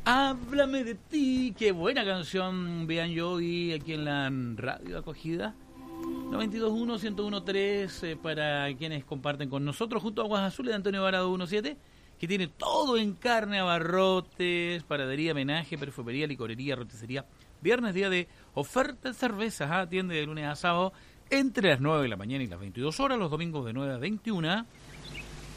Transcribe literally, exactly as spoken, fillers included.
Háblame de ti. Qué buena canción, vean yo y aquí en la radio acogida. noventa y dos punto uno, ciento uno punto tres eh, para quienes comparten con nosotros, junto a Aguas Azules de Antonio Varado diecisiete, que tiene todo en carne, abarrotes, paradería, menaje, perfumería, licorería, roticería. Viernes, día de oferta de cervezas, ¿ah? Atiende de lunes a sábado entre las nueve de la mañana y las veintidós horas, los domingos de nueve a veintiuna.